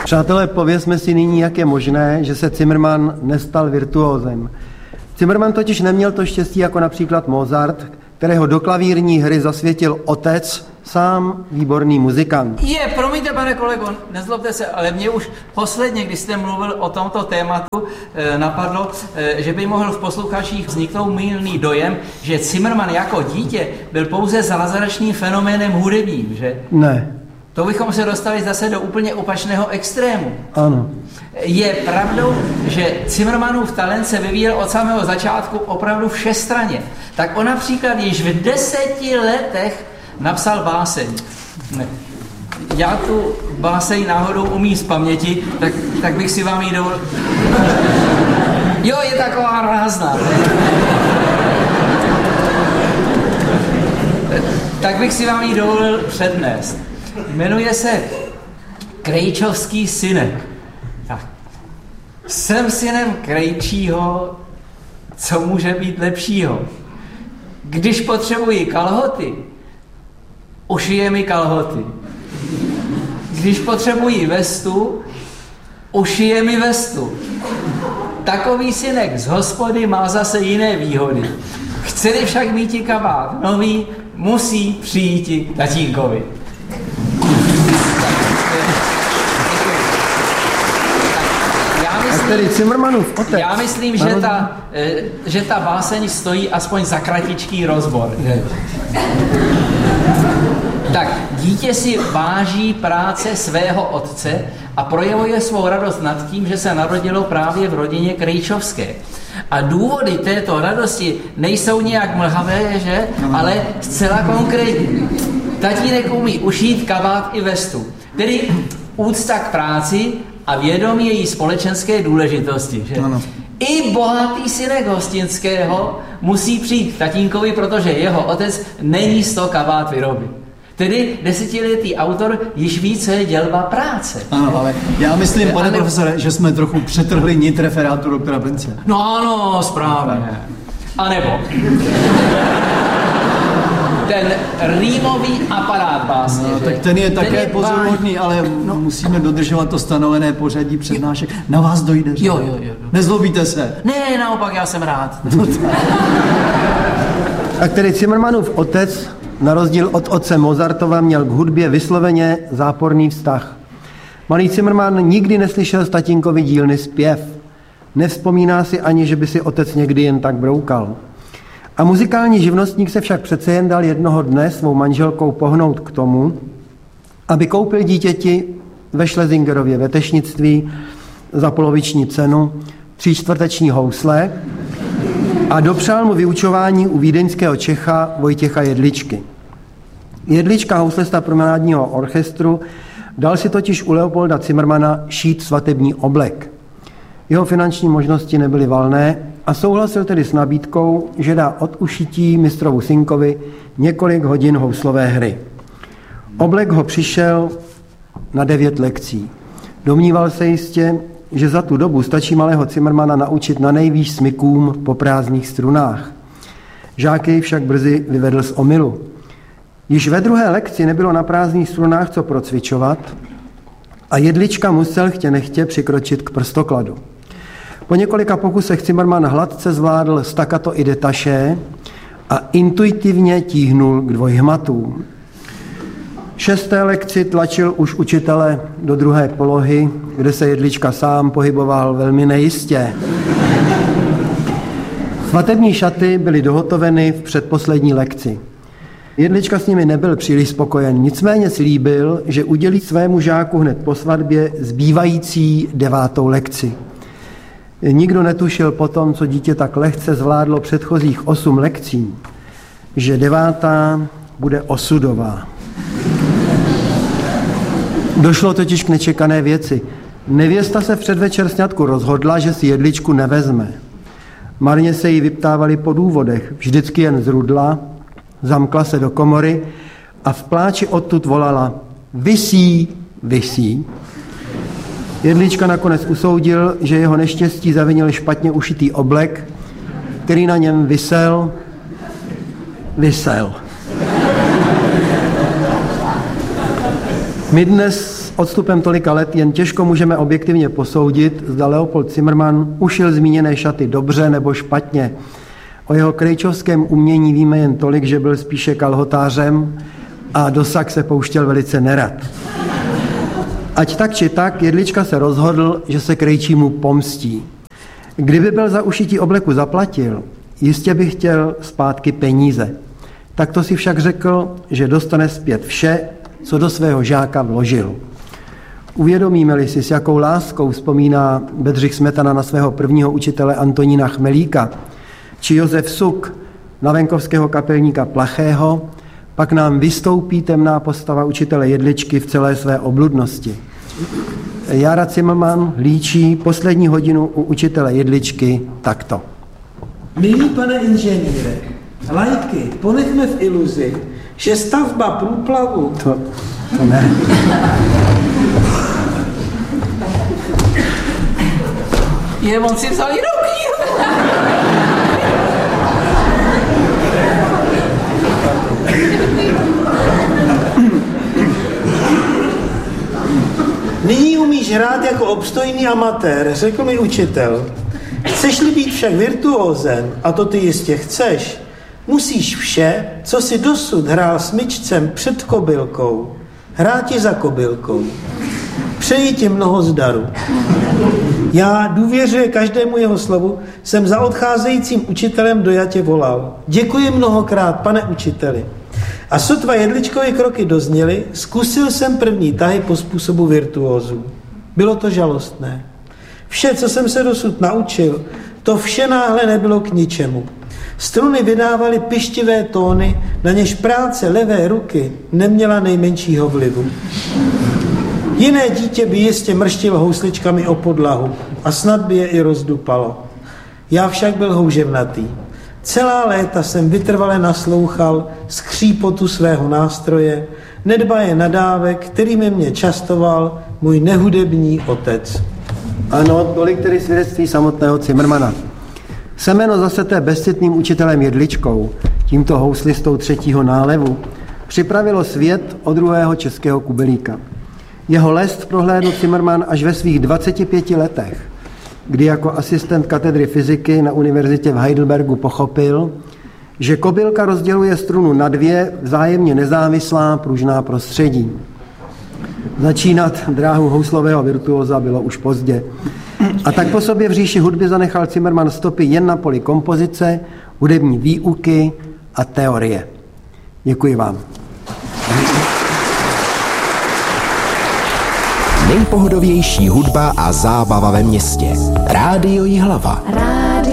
Přátelé, povězme si nyní, jak je možné, že se Zimmermann nestal virtuózem. Zimmermann totiž neměl to štěstí jako například Mozart, kterého do klavírní hry zasvětil otec, sám výborný muzikant. Promiňte, pane kolego, nezlobte se, ale mě už posledně, když jste mluvil o tomto tématu, napadlo, že by mohl v posluchačích vzniknout mylný dojem, že Zimmermann jako dítě byl pouze zázračným fenoménem hudebním, že? Ne. To bychom se dostali zase do úplně opačného extrému. Ano. Je pravdou, že Zimmermannův talent se vyvíjel od samého začátku opravdu všestranně. Tak on například již v 10 letech napsal báseň. Já tu báseň náhodou umím z paměti, tak bych si vám ji dovolil... Jo, je taková rázná. Tak bych si vám ji dovolil přednést. Jmenuje se Krejčovský synek. Tak. Jsem synem Krejčího, co může být lepšího? Když potřebuji kalhoty, ušije mi kalhoty. Když potřebuji vestu, ušije mi vestu. Takový synek z hospody má zase jiné výhody. Chce-li však mít kabát nový, musí přijít tatínkovi. Tedy Zimmermannův otec. Já myslím, že ta báseň stojí aspoň za kratičký rozbor. Tak, dítě si váží práce svého otce a projevuje svou radost nad tím, že se narodilo právě v rodině Krejčovské. A důvody této radosti nejsou nějak mlhavé, že? Ale zcela konkrétní. Tatínek umí ušít kabát i vestu. Tedy úcta k práci a vědomí její společenské důležitosti. Že? Ano. I bohatý synek Hostinského musí přijít k tatínkovi, protože jeho otec není z toho kabát vyrobit. Tedy 10letý autor již ví, co je dělba práce. Ano, ale já myslím, pane profesore, že jsme trochu přetrhli nit referátu doktora Bence. No ano, správně. A nebo ten rýmový aparát básně. No, tak ten je také pozoruhodný, ale musíme dodržovat to stanovené pořadí přednášek. Na vás dojde, že? Jo. Nezlobíte se. Ne, naopak, já jsem rád. A který Zimmermannův otec, na rozdíl od otce Mozartova, měl k hudbě vysloveně záporný vztah. Malý Zimmermann nikdy neslyšel z tatínkovy dílny zpěv. Nevzpomíná si ani, že by si otec někdy jen tak broukal. A muzikální živnostník se však přece jen dal jednoho dne svou manželkou pohnout k tomu, aby koupil dítěti ve Schlesingerově vetešnictví za poloviční cenu 3/4 housle a dopřál mu vyučování u vídeňského Čecha Vojtěcha Jedličky. Jedlička, houslista promenádního orchestru, dal si totiž u Leopolda Zimmermanna šít svatební oblek. Jeho finanční možnosti nebyly valné a souhlasil tedy s nabídkou, že dá od ušití mistrovu synkovi několik hodin houslové hry. Oblek ho přišel na 9 lekcí. Domníval se jistě, že za tu dobu stačí malého Zimmermanna naučit na nejvýš smykům po prázdných strunách. Žáky však brzy vyvedl z omylu. Již ve 2. lekci nebylo na prázdných strunách co procvičovat a Jedlička musel chtě nechtě přikročit k prstokladu. Po několika pokusech Zimmermann hladce zvládl staccato i detaché a intuitivně tíhnul k dvojhmatům. V 6. lekci tlačil už učitele do 2. polohy, kde se Jedlička sám pohyboval velmi nejistě. Svatební šaty byly dohotoveny v předposlední lekci. Jedlička s nimi nebyl příliš spokojen, nicméně slíbil, že udělí svému žáku hned po svatbě zbývající 9. lekci. Nikdo netušil potom, co dítě tak lehce zvládlo předchozích 8 lekcí, že 9. bude osudová. Došlo totiž k nečekané věci. Nevěsta se v předvečer sňatku rozhodla, že si Jedličku nevezme. Marně se jí vyptávali po důvodech, vždycky jen zrudla, zamkla se do komory a v pláči odtud volala: visí, visí. Jedlička nakonec usoudil, že jeho neštěstí zavinil špatně ušitý oblek, který na něm visel. My dnes S odstupem tolika let jen těžko můžeme objektivně posoudit, zda Leopold Zimmermann ušil zmíněné šaty dobře nebo špatně. O jeho krejčovském umění víme jen tolik, že byl spíše kalhotářem a do sak se pouštěl velice nerad. Ať tak či tak, Jedlička se rozhodl, že se krejčímu pomstí. Kdyby byl za ušití obleku zaplatil, jistě by chtěl zpátky peníze. Takto si však řekl, že dostane zpět vše, co do svého žáka vložil. Uvědomíme-li si, s jakou láskou vzpomíná Bedřich Smetana na svého prvního učitele Antonína Chmelíka, či Josef Suk na venkovského kapelníka Plachého, pak nám vystoupí temná postava učitele Jedličky v celé své obludnosti. Jára Zimmermann líčí poslední hodinu u učitele Jedličky takto. Milý pane inženýre, lajky ponechme v iluzi, že stavba průplavu... To ne. On si vzal jinou knihu. Nyní umíš hrát jako obstojný amatér, řekl mi učitel. Chceš-li být však virtuózem, a to ty jistě chceš, musíš vše, co si dosud hrál smyčcem před kobylkou, hrát ti za kobylkou. Přeji ti mnoho zdaru. Já, důvěřuji každému jeho slovu, jsem za odcházejícím učitelem dojatě volal. Děkuji mnohokrát, pane učiteli. A sotva Jedličkovi kroky dozněly, zkusil jsem první tahy po způsobu virtuózů. Bylo to žalostné. Vše, co jsem se dosud naučil, to vše náhle nebylo k ničemu. Struny vydávaly pyštivé tóny, na něž práce levé ruky neměla nejmenšího vlivu. Jiné dítě by jistě mrštilo housličkami o podlahu a snad by je i rozdupalo. Já však byl houževnatý. Celá léta jsem vytrvale naslouchal skřípotu svého nástroje, nedbaje nadávek, kterými mě častoval můj nehudební otec. Ano, tolik tedy svědectví samotného Zimmermana. Semeno zaseté bezcitným učitelem Jedličkou, tímto houslistou třetího nálevu, připravilo svět o druhého českého kubelíka. Jeho lest prohlédl Zimmermann až ve svých 25 letech, kdy jako asistent katedry fyziky na univerzitě v Heidelbergu pochopil, že kobylka rozděluje strunu na dvě vzájemně nezávislá pružná prostředí. Začínat dráhu houslového virtuóza bylo už pozdě. A tak po sobě v říši hudby zanechal Zimmermann stopy jen na poli kompozice, hudební výuky a teorie. Děkuji vám. Nejpohodovější hudba a zábava ve městě. Rádio Jihlava.